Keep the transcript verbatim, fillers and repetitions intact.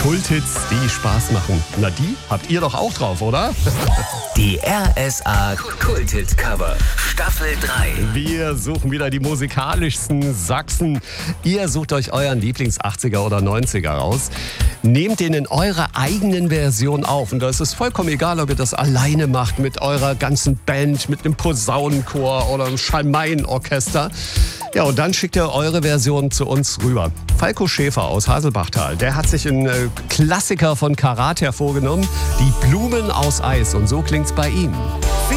Kulthits, die Spaß machen. Na, die habt ihr doch auch drauf, oder? Die R S A Kulthit-Cover Staffel drei. Wir suchen wieder die musikalischsten Sachsen. Ihr sucht euch euren Lieblings-achtziger oder neunziger raus. Nehmt den in eurer eigenen Version auf. Und da ist es vollkommen egal, ob ihr das alleine macht, mit eurer ganzen Band, mit einem Posaunenchor oder einem Schalmeienorchester. Ja, und dann schickt ihr eure Version zu uns rüber. Falco Schäfer aus Haselbachtal, der hat sich einen äh, Klassiker von Karat hervorgenommen, die Blumen aus Eis. Und so klingt's bei ihm.